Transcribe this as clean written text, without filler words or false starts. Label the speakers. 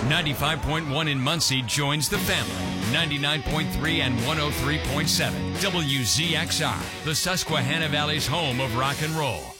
Speaker 1: 95.1 in Muncie joins the family. 99.3 and 103.7 WZXR, the Susquehanna Valley's home of rock and roll.